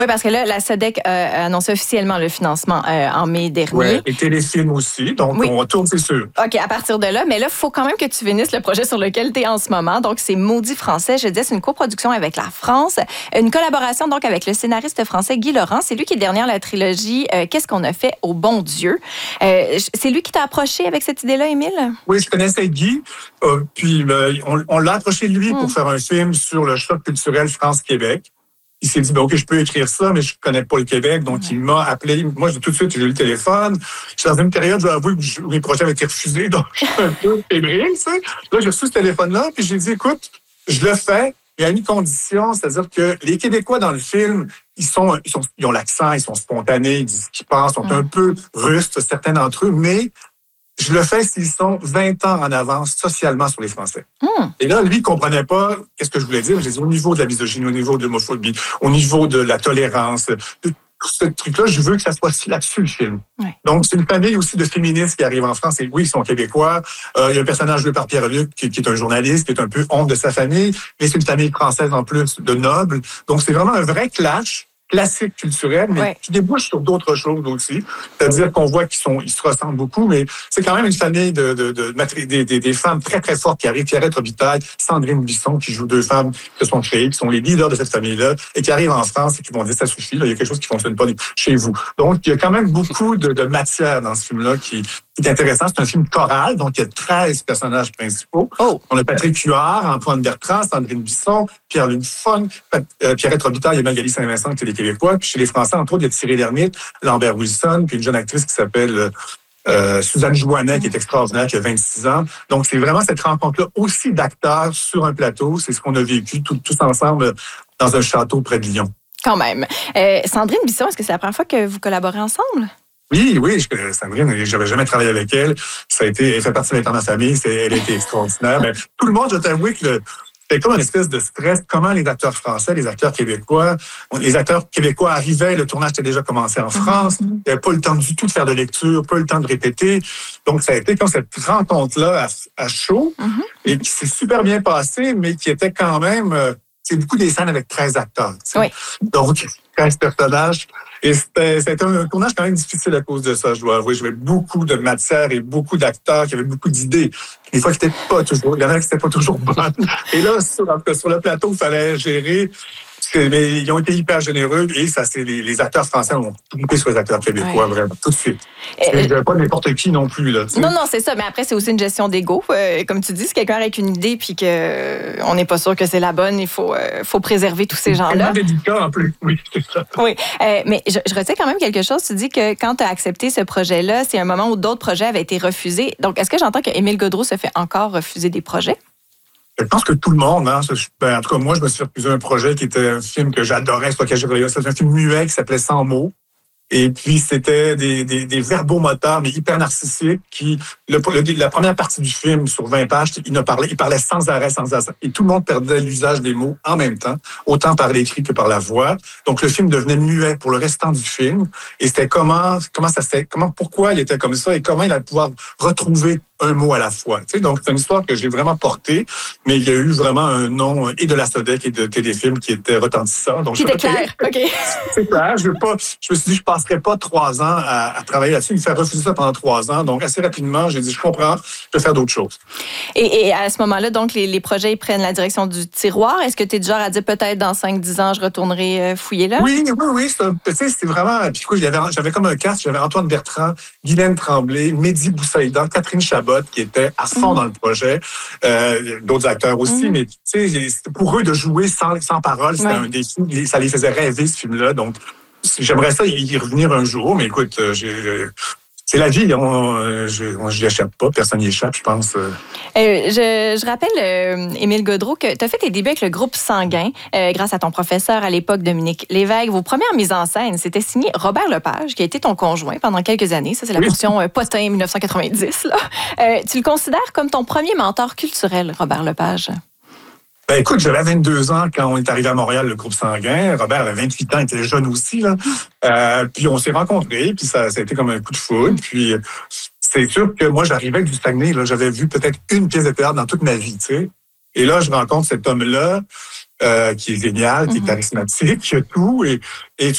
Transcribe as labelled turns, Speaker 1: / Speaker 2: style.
Speaker 1: Oui, parce que là, la SODEC a annoncé officiellement le financement en mai dernier.
Speaker 2: Oui, et Téléfilm aussi, donc on retourne, c'est sûr.
Speaker 1: OK, à partir de là, mais là, il faut quand même que tu finisses le projet sur lequel tu es en ce moment. Donc, c'est Maudit français. Je disais, c'est une coproduction avec la France, une collaboration donc avec le scénariste français Guy Laurent. C'est lui qui est derrière la trilogie Qu'est-ce qu'on a fait au bon Dieu? C'est lui qui t'a approché avec cette idée-là, Émile?
Speaker 2: Oui, je connaissais Guy, puis on l'a approché de lui pour faire un film sur le choc culturel France-Québec. Il s'est dit, OK, je peux écrire ça, mais je connais pas le Québec. Donc, il m'a appelé. Moi, tout de suite, j'ai eu le téléphone. Je suis dans une période, je dois avouer, où mes projets avaient été refusés. Donc, je suis un peu fébrile, tu sais. Là, j'ai reçu ce téléphone-là, puis j'ai dit, écoute, je le fais, mais à une condition, c'est-à-dire que les Québécois dans le film, ils ont l'accent, ils sont spontanés, ils disent ce qu'ils pensent, sont un peu rustres, certains d'entre eux, mais je le fais s'ils sont 20 ans en avance socialement sur les Français. Et là, lui, il comprenait pas qu'est-ce que je voulais dire. J'ai dit, au niveau de la misogynie, au niveau de l'homophobie, au niveau de la tolérance, de ce truc-là, je veux que ça soit là-dessus, le film. Ouais. Donc, c'est une famille aussi de féministes qui arrivent en France. Et oui, ils sont québécois. Il y a un personnage joué par Pierre-Luc qui est un journaliste, qui est un peu honte de sa famille, mais c'est une famille française en plus, de nobles. Donc, c'est vraiment un vrai clash classique culturel, mais qui débouche sur d'autres choses aussi. C'est-à-dire qu'on voit qu'ils se ressemblent beaucoup, mais c'est quand même une famille des femmes très, très fortes qui arrivent. Pierrette Robitaille, Sandrine Bisson, qui jouent deux femmes qui sont créées, qui sont les leaders de cette famille-là, et qui arrivent en France et qui vont dire, ça suffit, là, il y a quelque chose qui fonctionne pas chez vous. Donc, il y a quand même beaucoup de matière dans ce film-là qui est intéressant. C'est un film choral, donc il y a 13 personnages principaux. On a Patrick Huard, Antoine Bertrand, Sandrine Bisson, Pierre-Luc Funk, Pierrette Robitaille et Magali Saint-Vincent, qui est les Québécois. Puis chez les Français, entre autres, il y a Thierry Lhermitte, Lambert Wilson, puis une jeune actrice qui s'appelle Suzanne Jouanet, qui est extraordinaire, qui a 26 ans. Donc, c'est vraiment cette rencontre-là aussi d'acteurs sur un plateau. C'est ce qu'on a vécu tous ensemble dans un château près de Lyon.
Speaker 1: Quand même. Sandrine Bisson, est-ce que c'est la première fois que vous collaborez ensemble?
Speaker 2: Oui, Sandrine, j'avais jamais travaillé avec elle. Elle fait partie de l'État de ma famille, elle a été extraordinaire. Mais tout le monde, je t'avoue que c'était comme une espèce de stress. Comment les acteurs français, les acteurs québécois arrivaient, le tournage était déjà commencé en France. Il n'y avait pas le temps du tout de faire de lecture, pas le temps de répéter. Donc, ça a été comme cette rencontre-là à chaud et qui s'est super bien passée, mais qui était quand même... c'est beaucoup des scènes avec 13 acteurs.
Speaker 1: Oui.
Speaker 2: Donc, 13 personnages. Et c'était un tournage quand même difficile à cause de ça, je dois avouer. J'avais beaucoup de matière et beaucoup d'acteurs qui avaient beaucoup d'idées. Des fois, il y en a qui n'étaient pas toujours bonnes. Et là, sur le plateau, il fallait gérer. Mais ils ont été hyper généreux et ça, c'est les acteurs français ont coupé sur les acteurs québécois, vraiment, tout de suite. Pas n'importe qui non plus. Là,
Speaker 1: non, c'est ça. Mais après, c'est aussi une gestion d'ego. Comme tu dis, si quelqu'un avec une idée puis qu'on n'est pas sûr que c'est la bonne, il faut préserver tous ces gens-là.
Speaker 2: C'est délicat en plus, oui, c'est ça.
Speaker 1: Oui, mais je retiens quand même quelque chose. Tu dis que quand tu as accepté ce projet-là, c'est un moment où d'autres projets avaient été refusés. Donc, est-ce que j'entends que Émile Gaudreault se fait encore refuser des projets?
Speaker 2: Je pense que tout le monde, en tout cas, moi, je me suis refusé un projet qui était un film que j'adorais, c'était un film muet qui s'appelait Sans mots. Et puis, c'était des verbomoteurs, mais hyper narcissiques, qui, la première partie du film, sur 20 pages, il parlait sans arrêt. Et tout le monde perdait l'usage des mots en même temps, autant par l'écrit que par la voix. Donc, le film devenait muet pour le restant du film. Et c'était pourquoi il était comme ça et comment il allait pouvoir retrouver un mot à la fois. Tu sais, donc, c'est une histoire que j'ai vraiment portée, mais il y a eu vraiment un nom et de la SODEC et de Téléfilm qui était retentissant. Donc,
Speaker 1: c'était clair, OK.
Speaker 2: C'est clair. Je me suis dit, je passerai pas 3 ans à travailler là-dessus. Il me fait refuser ça pendant 3 ans. Donc, assez rapidement, j'ai dit, je comprends, je vais faire d'autres choses.
Speaker 1: Et à ce moment-là, donc, les projets ils prennent la direction du tiroir. Est-ce que tu es du genre à dire peut-être dans 5-10 ans, je retournerai fouiller là? Oui.
Speaker 2: C'est vraiment... Puis, j'avais comme un cast. J'avais Antoine Bertrand, Guylaine Tremblay, Mehdi Boussaïdan, Catherine Chabot, qui était à fond dans le projet. D'autres acteurs aussi. Mais, tu sais, pour eux, de jouer sans parole, c'était un défi. Ça les faisait rêver, ce film-là. Donc, j'aimerais ça y revenir un jour, mais écoute, c'est la vie, je n'y échappe pas, personne n'y échappe, je pense.
Speaker 1: Je rappelle, Émile Gaudreault, que tu as fait tes débuts avec le groupe Sanguin, grâce à ton professeur à l'époque, Dominique Lévesque. Vos premières mises en scène, c'était signé Robert Lepage, qui a été ton conjoint pendant quelques années. Ça, c'est la portion Potin 1990. Là. Tu le considères comme ton premier mentor culturel, Robert Lepage?
Speaker 2: Écoute, j'avais 22 ans quand on est arrivé à Montréal, le groupe Sanguin. Robert avait 28 ans, il était jeune aussi. Là. Puis on s'est rencontrés, puis ça a été comme un coup de foudre. Puis c'est sûr que moi, j'arrivais du Saguenay. Là, j'avais vu peut-être une pièce de théâtre dans toute ma vie. Tu sais. Et là, je rencontre cet homme-là qui est génial, qui est charismatique, qui a tout. Et